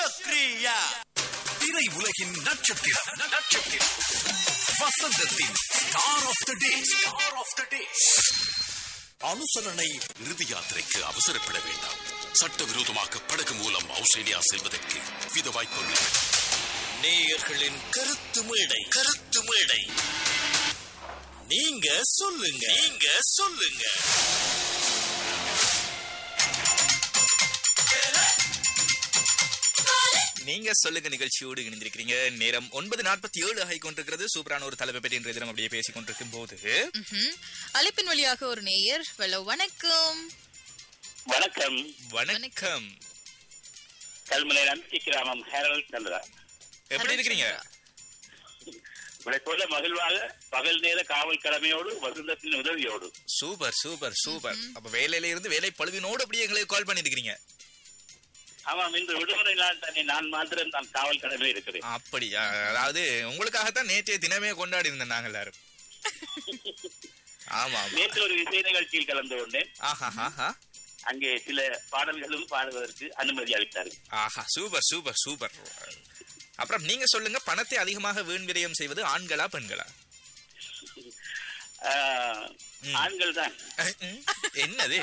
பிரியா. திரை உலகின் நட்சத்திரம் வசந்தத்தின் ஸ்டார் ஆஃப் த டே. அனுசரணை. இறுதி யாத்திரைக்கு அவசரப்பட வேண்டாம். சட்டவிரோதமாக படகு மூலம் ஆஸ்திரேலியா செல்வதற்கு வித வாய்ப்புள்ளது. நேயர்களின் கருத்து மேடை. நீங்க சொல்லுங்க. நீங்க சொல்லுங்க நிகழ்ச்சியோடு இணைந்திருக்கிறீங்க. நேரம் 9:47 ஆகி கொண்டிருக்கிறது. சூப்பரான ஒரு தலைப்பை பற்றி இன்றைய தினம் அப்படியே பேசிக் கொண்டிருக்கும் போது அழைப்பின் வழியாக ஒரு நேயர். வணக்கம். கல்முனை நம்பிக்கை கிராமம் ஹேரல் சந்திரா. எப்படி இருக்கிறீங்க? போல மகிழ்வாக பகல் நேர காவல் கடமையோடு வசந்தத்தின் உதவியோடு. சூப்பர். அப்ப வேலையில இருந்து வேலை பழுவினோடு அப்படியே எங்களுக்கு கால் பண்ணிருக்கீங்க. ஆமாம், இன்று விடுமுறை நாள் தானே, நான் மாத்திரம் தான் காவல் கடமை இருக்கிறேன். அப்படியா? அதாவது உங்களுக்காகத்தான் நேற்றைய தினமே கொண்டாடி இருந்தேன் நாங்கள் எல்லாரும். ஆமா, நேற்று ஒரு இசை நிகழ்ச்சியில் கலந்து கொண்டேன். அங்கே சில பாடல்களும் பாடுவதற்கு அனுமதி அளித்தார்கள். ஆஹா, சூப்பர். அப்புறம் நீங்க சொல்லுங்க, பணத்தை அதிகமாக வீண் விரயம் செய்வது ஆண்களா பெண்களா? ஆண்கள் தான். என்னது?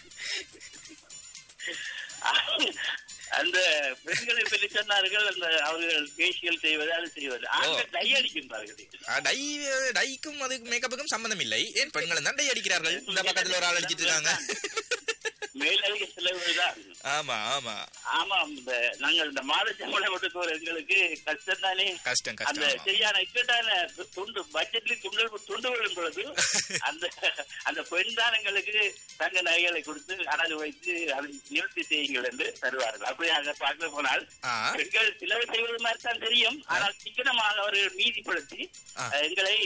அந்த பெண்களை பற்றி சொன்னார்கள். அந்த அவர்கள் பேசியல் செய்வது, அது செய்வது. ஆண்கள் டை அடிக்கின்றார்கள். டைக்கும் அதுக்கு மேக்கப்புக்கும் சம்பந்தம் இல்லை. ஏன் பெண்கள் தான் டை அடிக்கிறார்கள்? இந்த பக்கத்துல ஒரு ஆள் அடிச்சிட்டு இருக்காங்க. மேலதிக செலவுதான். ஆமா. நாங்கள் இந்த மாத சம்பளம் கொடுக்கிற எங்களுக்கு கஷ்டம் தானே. கஷ்டம். அந்த சரியான இக்கட்டான துண்டு பட்ஜெட்ல துண்டு விடும் பொழுது அந்த பெண் தான் எங்களுக்கு தங்க நகைகளை கொடுத்து அடகு வைத்து அதை நிவர்த்தி செய்யுங்கள் என்று தருவார்கள். அப்படி அதை பார்க்க போனால் பெண்கள் சிலவை செய்வது மாதிரி தான் தெரியும். ஆனால் சிக்கனமாக அவர்கள் நீதிப்படுத்தி எங்களை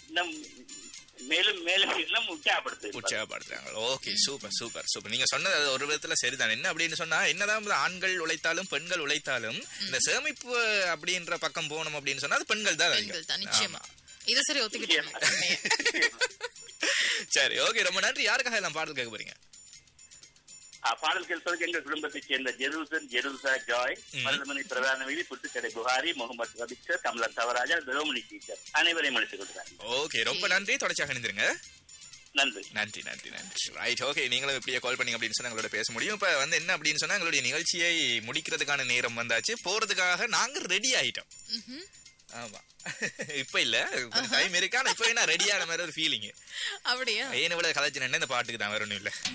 மேலும் உற்சாகப்படுத்துறாங்க. Okay, super. நீங்க சொன்னது ஒரு விதத்துல சரிதான். என்ன அப்படின்னு சொன்னா, என்னதான் ஆண்கள் உழைத்தாலும் பெண்கள் உழைத்தாலும் இந்த சேமிப்பு அப்படின்ற பக்கம் போகணும் அப்படின்னு சொன்னா அது பெண்கள் தான். நிச்சயமா இது சரி ஒத்துக்கிட்டேன். சரி, ஓகே, ரொம்ப நன்றி. யாருக்காக எல்லாம் பாடல் கேட்க போறீங்க? பாடல் கேட்பதற்கு எங்கள் குடும்பத்தைச் சேர்ந்த ஜெருசா ஜாய், மருதமணி பிரதான வீதி, புத்துக்கடை புகாரி, முகமது ரபிக்சர், கமலன் தவராஜா, ரோமணி டீச்சர் அனைவரையும் அழைத்துக் கொள்கிறாங்க. ஓகே, ரொம்ப நன்றி. தொடர்ச்சியாக இணைந்திருங்க. நன்றி. Right, okay. நீங்களும் இப்படியே கால் பண்ணீங்க அப்படின்னு சொன்னா எங்களோட பேச முடியும். இப்ப என்ன அப்படின்னு சொன்னா, எங்களுடைய நிகழ்ச்சியை முடிக்கிறதுக்கான நேரம் வந்தாச்சு. போறதுக்காக நாங்க ரெடி ஆயிட்டோம். ஆமா, இப்ப இல்ல, டைம் இருக்கா. இப்ப என்ன ரெடியான மாதிரி ஒரு ஃபீலிங். அப்படியா? ஏன் இவ்வளவு கலைச்சு இந்த பாட்டுக்கு தான், வேற ஒண்ணும் இல்ல.